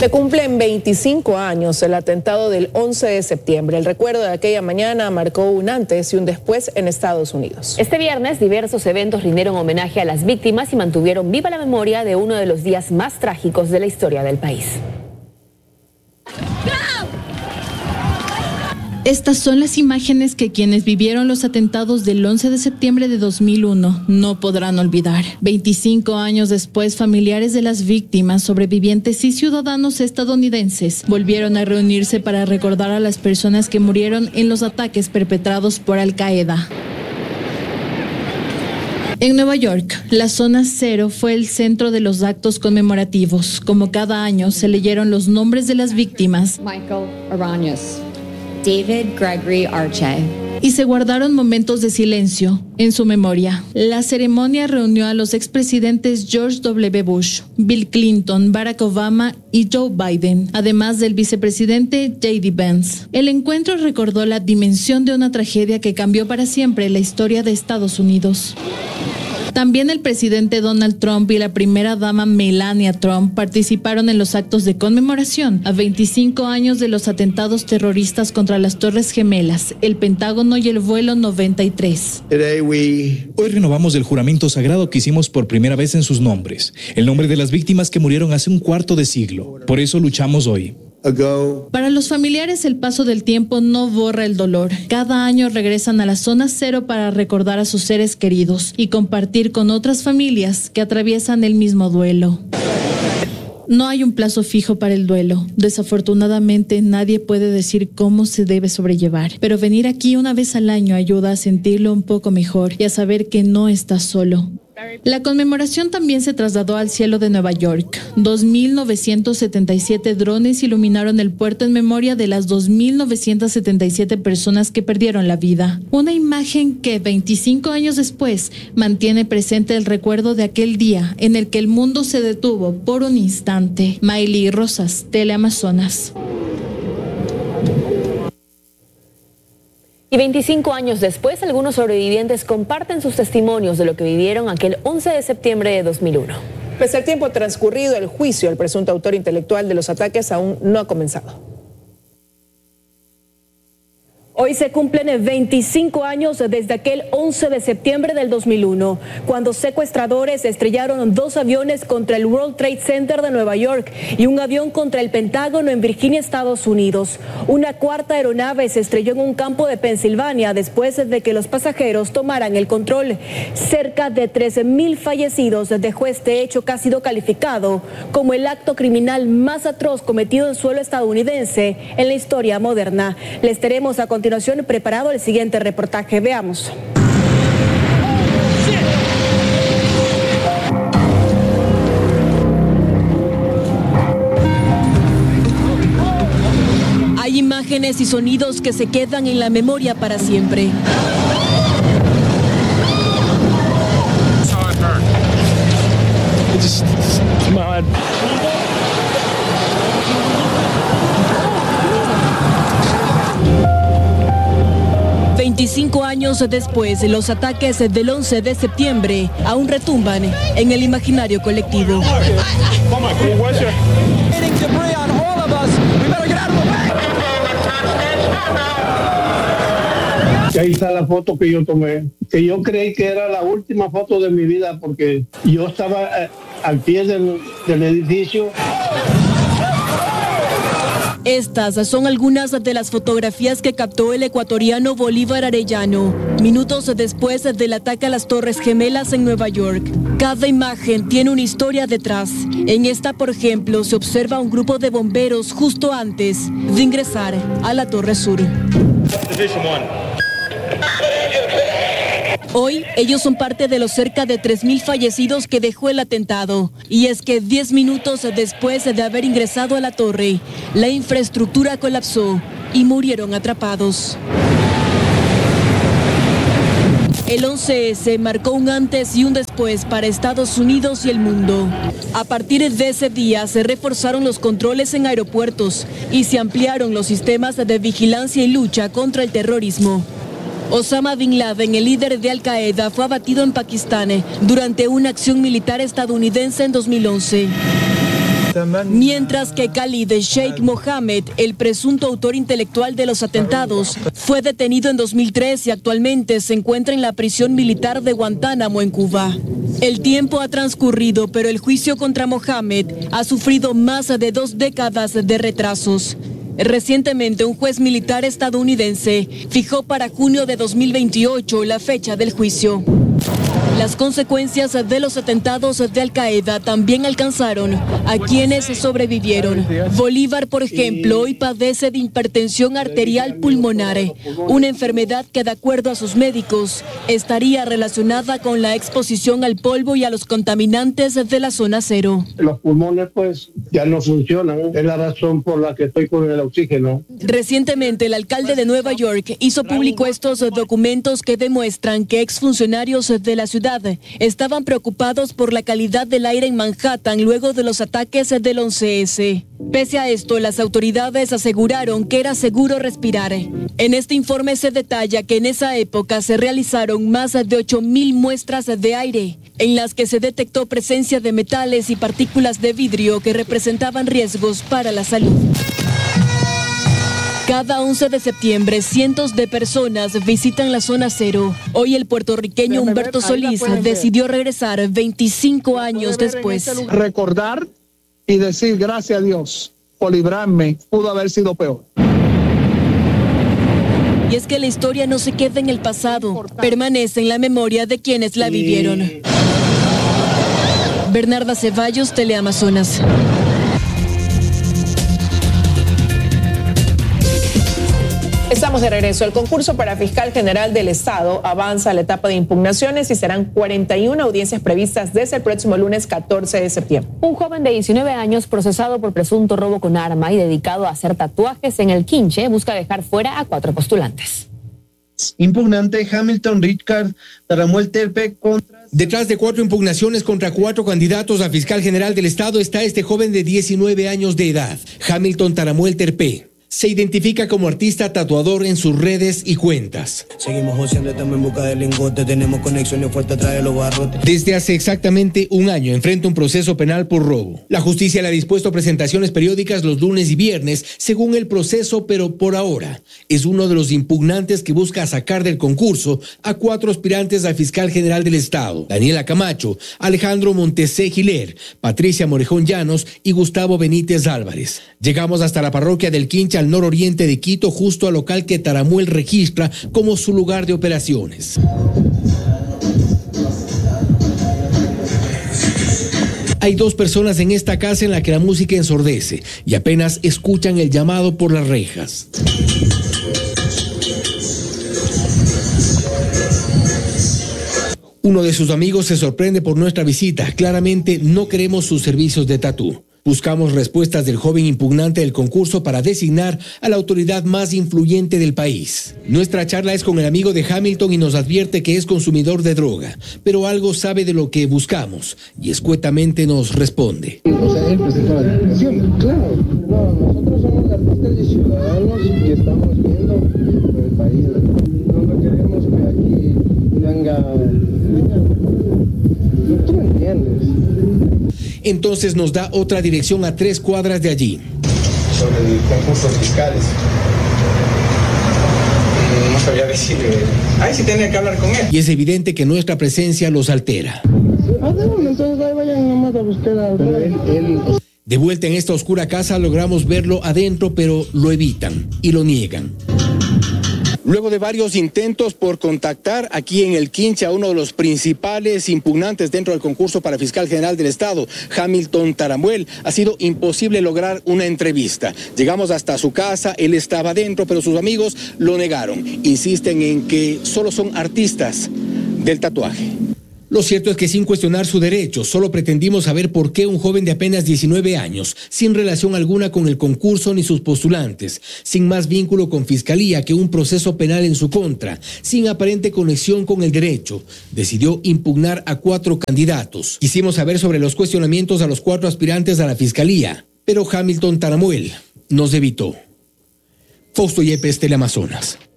Se cumplen 25 años el atentado del 11 de septiembre. El recuerdo de aquella mañana marcó un antes y un después en Estados Unidos. Este viernes, diversos eventos rindieron homenaje a las víctimas y mantuvieron viva la memoria de uno de los días más trágicos de la historia del país. Estas son las imágenes que quienes vivieron los atentados del 11 de septiembre de 2001 no podrán olvidar. 25 años después, familiares de las víctimas, sobrevivientes y ciudadanos estadounidenses volvieron a reunirse para recordar a las personas que murieron en los ataques perpetrados por Al-Qaeda. En Nueva York, la zona cero fue el centro de los actos conmemorativos. Como cada año, se leyeron los nombres de las víctimas. Michael Arañez, David Gregory Arche. Y se guardaron momentos de silencio en su memoria. La ceremonia reunió a los expresidentes George W. Bush, Bill Clinton, Barack Obama y Joe Biden, además del vicepresidente J.D. Vance. El encuentro recordó la dimensión de una tragedia que cambió para siempre la historia de Estados Unidos. También el presidente Donald Trump y la primera dama Melania Trump participaron en los actos de conmemoración a 25 años de los atentados terroristas contra las Torres Gemelas, el Pentágono y el vuelo 93. Hoy renovamos el juramento sagrado que hicimos por primera vez en sus nombres, el nombre de las víctimas que murieron hace un cuarto de siglo. Por eso luchamos hoy. Para los familiares, el paso del tiempo no borra el dolor. Cada año regresan a la zona cero para recordar a sus seres queridos y compartir con otras familias que atraviesan el mismo duelo. No hay un plazo fijo para el duelo. Desafortunadamente, nadie puede decir cómo se debe sobrellevar. Pero venir aquí una vez al año ayuda a sentirlo un poco mejor y a saber que no estás solo. La conmemoración también se trasladó al cielo de Nueva York. 2.977 drones iluminaron el puerto en memoria de las 2.977 personas que perdieron la vida. Una imagen que 25 años después mantiene presente el recuerdo de aquel día en el que el mundo se detuvo por un instante. Mayley Rosas, Teleamazonas. Y 25 años después, algunos sobrevivientes comparten sus testimonios de lo que vivieron aquel 11 de septiembre de 2001. Pese al tiempo transcurrido, el juicio al presunto autor intelectual de los ataques aún no ha comenzado. Hoy se cumplen 25 años desde aquel 11 de septiembre del 2001, cuando secuestradores estrellaron 2 aviones contra el World Trade Center de Nueva York y un avión contra el Pentágono en Virginia, Estados Unidos. Una cuarta aeronave se estrelló en un campo de Pensilvania después de que los pasajeros tomaran el control. Cerca de 13.000 fallecidos dejó este hecho que ha sido calificado como el acto criminal más atroz cometido en suelo estadounidense en la historia moderna. Les tenemos a continuación preparado el siguiente reportaje. Veamos. Hay imágenes y sonidos que se quedan en la memoria para siempre. Come on. 25 años después, los ataques del 11 de septiembre aún retumban en el imaginario colectivo. Y ahí está la foto que yo tomé, que yo creí que era la última foto de mi vida porque yo estaba al pie del edificio. Estas son algunas de las fotografías que captó el ecuatoriano Bolívar Arellano, minutos después del ataque a las Torres Gemelas en Nueva York. Cada imagen tiene una historia detrás. En esta, por ejemplo, se observa un grupo de bomberos justo antes de ingresar a la Torre Sur. Hoy, ellos son parte de los cerca de 3.000 fallecidos que dejó el atentado. Y es que 10 minutos después de haber ingresado a la torre, la infraestructura colapsó y murieron atrapados. El 11S marcó un antes y un después para Estados Unidos y el mundo. A partir de ese día se reforzaron los controles en aeropuertos y se ampliaron los sistemas de vigilancia y lucha contra el terrorismo. Osama Bin Laden, el líder de Al-Qaeda, fue abatido en Pakistán durante una acción militar estadounidense en 2011. Mientras que Khalid Sheikh Mohammed, el presunto autor intelectual de los atentados, fue detenido en 2003 y actualmente se encuentra en la prisión militar de Guantánamo en Cuba. El tiempo ha transcurrido, pero el juicio contra Mohammed ha sufrido más de 2 décadas de retrasos. Recientemente, un juez militar estadounidense fijó para junio de 2028 la fecha del juicio. Las consecuencias de los atentados de Al-Qaeda también alcanzaron a quienes sobrevivieron. Bolívar, por ejemplo, hoy padece de hipertensión arterial pulmonar, una enfermedad que, de acuerdo a sus médicos, estaría relacionada con la exposición al polvo y a los contaminantes de la zona cero. Los pulmones pues ya no funcionan, es la razón por la que estoy con el oxígeno. Recientemente, el alcalde de Nueva York hizo público estos documentos que demuestran que exfuncionarios de la ciudad estaban preocupados por la calidad del aire en Manhattan luego de los ataques del 11S. Pese a esto, las autoridades aseguraron que era seguro respirar. En este informe se detalla que en esa época se realizaron más de 8,000 muestras de aire, en las que se detectó presencia de metales y partículas de vidrio que representaban riesgos para la salud. Cada 11 de septiembre, cientos de personas visitan la zona cero. Hoy el puertorriqueño Humberto Solís decidió regresar 25 años después. Recordar y decir gracias a Dios por librarme, pudo haber sido peor. Y es que la historia no se queda en el pasado, permanece en la memoria de quienes la vivieron. Bernarda Ceballos, Teleamazonas. Estamos de regreso. El concurso para fiscal general del Estado avanza a la etapa de impugnaciones y serán 41 audiencias previstas desde el próximo lunes 14 de septiembre. Un joven de 19 años procesado por presunto robo con arma y dedicado a hacer tatuajes en el Quinche busca dejar fuera a 4 postulantes. Impugnante Hamilton Richard Taramuel Terpe contra... Detrás de 4 impugnaciones contra 4 candidatos a fiscal general del Estado está este joven de 19 años de edad, Hamilton Taramuel Terpe. Se identifica como artista tatuador en sus redes y cuentas. Seguimos joseando, estamos en busca del lingote, tenemos conexiones fuertes atrás de los barrotes. Desde hace exactamente un año enfrenta un proceso penal por robo. La justicia le ha dispuesto presentaciones periódicas los lunes y viernes, según el proceso, pero por ahora es uno de los impugnantes que busca sacar del concurso a 4 aspirantes al fiscal general del Estado: Daniela Camacho, Alejandro Montesé Giler, Patricia Morejón Llanos y Gustavo Benítez Álvarez. Llegamos hasta la parroquia del Quinche, al nororiente de Quito, justo al local que Taramuel registra como su lugar de operaciones. Hay 2 personas en esta casa en la que la música ensordece y apenas escuchan el llamado por las rejas. Uno de sus amigos se sorprende por nuestra visita. Claramente no queremos sus servicios de tatú. Buscamos respuestas del joven impugnante del concurso para designar a la autoridad más influyente del país. Nuestra charla es con el amigo de Hamilton y nos advierte que es consumidor de droga, pero algo sabe de lo que buscamos y escuetamente nos responde. O sea, él presentó la declaración. Claro, no, nosotros somos artistas y ciudadanos y estamos viendo por el país. No queremos que aquí venga. Tú me entiendes. Entonces nos da otra dirección a 3 cuadras de allí. Sobre concursos fiscales. No sabía decirle. Ahí sí tenía que hablar con él. Y es evidente que nuestra presencia los altera. Entonces ahí vayan nomás a buscar a él. De vuelta en esta oscura casa logramos verlo adentro, pero lo evitan y lo niegan. Luego de varios intentos por contactar aquí en el Quinche a uno de los principales impugnantes dentro del concurso para fiscal general del Estado, Hamilton Taramuel, ha sido imposible lograr una entrevista. Llegamos hasta su casa, él estaba dentro, pero sus amigos lo negaron. Insisten en que solo son artistas del tatuaje. Lo cierto es que sin cuestionar su derecho, solo pretendimos saber por qué un joven de apenas 19 años, sin relación alguna con el concurso ni sus postulantes, sin más vínculo con fiscalía que un proceso penal en su contra, sin aparente conexión con el derecho, decidió impugnar a 4 candidatos. Quisimos saber sobre los cuestionamientos a los 4 aspirantes a la fiscalía, pero Hamilton Taramuel nos evitó. Fausto Yepes, Teleamazonas.